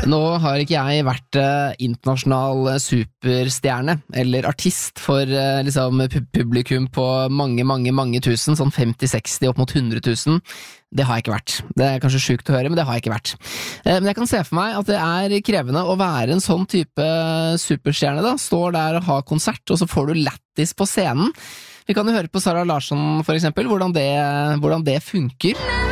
Nå har ikke jeg vært internasjonal superstjerne eller artist for liksom publikum på mange tusen, sånn 50-60 opp mot 100 000. Det har jeg ikke vært. Det er kanskje sjukt å høre, men det har jeg ikke vært. Men jeg kan se for meg at det er krevende å være en sånn type superstjerne da. Står der og har konsert, og så får du lættis på scenen. Vi kan jo høre på Sara Larsson for eksempel, hvordan det funker.